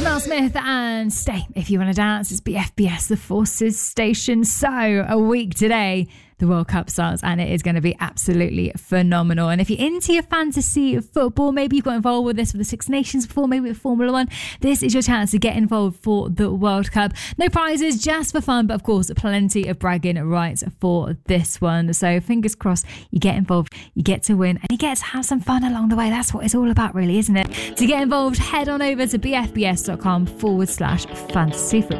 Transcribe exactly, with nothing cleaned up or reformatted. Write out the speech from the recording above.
Mel Smith and Stay If You Want to Dance. It's B F B S, the Forces Station. So a week today, the World Cup starts, and it is going to be absolutely phenomenal. And if you're into your fantasy football, maybe you've got involved with this with the Six Nations before, maybe with Formula One, this is your chance to get involved for the World Cup. No prizes, just for fun, but of course, plenty of bragging rights for this one. So fingers crossed, you get involved, you get to win, and you get to have some fun along the way. That's what it's all about, really, isn't it? To get involved, head on over to bfbs.com forward slash fantasy football.